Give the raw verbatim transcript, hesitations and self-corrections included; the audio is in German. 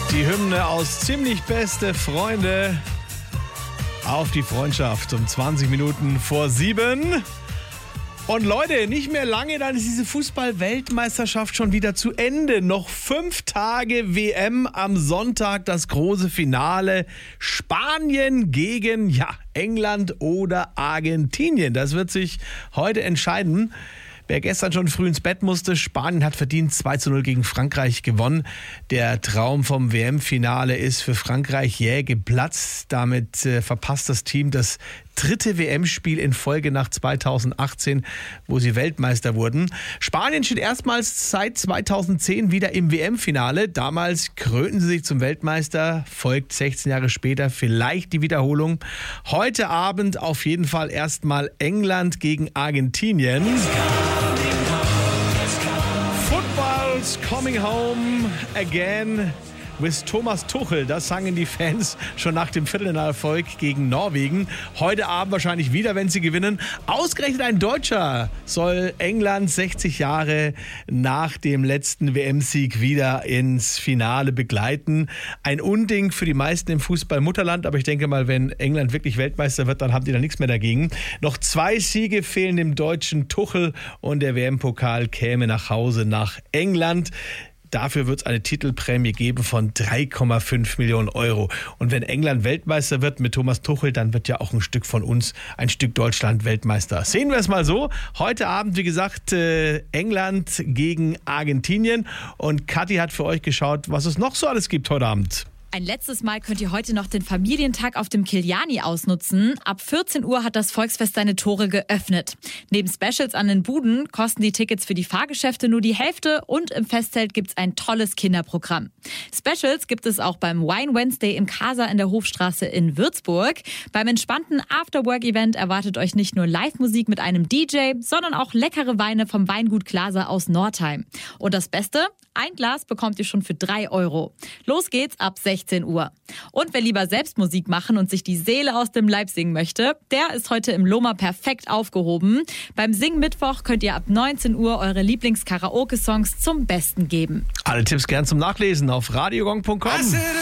Die Hymne aus Ziemlich beste Freunde auf die Freundschaft um zwanzig Minuten vor sieben. Und Leute, nicht mehr lange, dann ist diese Fußball-Weltmeisterschaft schon wieder zu Ende. Noch fünf Tage W M, am Sonntag das große Finale. Spanien gegen, ja, England oder Argentinien. Das wird sich heute entscheiden. Wer gestern schon früh ins Bett musste, Spanien hat verdient zwei zu null gegen Frankreich gewonnen. Der Traum vom W M-Finale ist für Frankreich jäh geplatzt. Damit äh, verpasst das Team das dritte W M-Spiel in Folge nach zweitausendachtzehn, wo sie Weltmeister wurden. Spanien steht erstmals seit zweitausendzehn wieder im W M-Finale. Damals krönten sie sich zum Weltmeister, folgt sechzehn Jahre später vielleicht die Wiederholung. Heute Abend auf jeden Fall erstmal England gegen Argentinien. Football's coming home again with Thomas Tuchel. Das sangen die Fans schon nach dem Viertelfinal-Erfolg gegen Norwegen. Heute Abend wahrscheinlich wieder, wenn sie gewinnen. Ausgerechnet ein Deutscher soll England sechzig Jahre nach dem letzten W M-Sieg wieder ins Finale begleiten. Ein Unding für die meisten im Fußball-Mutterland, aber ich denke mal, wenn England wirklich Weltmeister wird, dann haben die da nichts mehr dagegen. Noch zwei Siege fehlen dem deutschen Tuchel und der W M-Pokal käme nach Hause nach England. Dafür wird es eine Titelprämie geben von drei Komma fünf Millionen Euro. Und wenn England Weltmeister wird mit Thomas Tuchel, dann wird ja auch ein Stück von uns, ein Stück Deutschland Weltmeister. Sehen wir es mal so. Heute Abend, wie gesagt, äh, England gegen Argentinien. Und Kathi hat für euch geschaut, was es noch so alles gibt heute Abend. Ein letztes Mal könnt ihr heute noch den Familientag auf dem Kiliani ausnutzen. Ab vierzehn Uhr hat das Volksfest seine Tore geöffnet. Neben Specials an den Buden kosten die Tickets für die Fahrgeschäfte nur die Hälfte und im Festzelt gibt's ein tolles Kinderprogramm. Specials gibt es auch beim Wine Wednesday im Casa in der Hofstraße in Würzburg. Beim entspannten Afterwork-Event erwartet euch nicht nur Live-Musik mit einem D J, sondern auch leckere Weine vom Weingut Glaser aus Nordheim. Und das Beste? Ein Glas bekommt ihr schon für drei Euro. Los geht's ab sechzehn Uhr. Und wer lieber selbst Musik machen und sich die Seele aus dem Leib singen möchte, der ist heute im Loma perfekt aufgehoben. Beim Sing-Mittwoch könnt ihr ab neunzehn Uhr eure Lieblings-Karaoke-Songs zum Besten geben. Alle Tipps gern zum Nachlesen auf radiogong punkt com.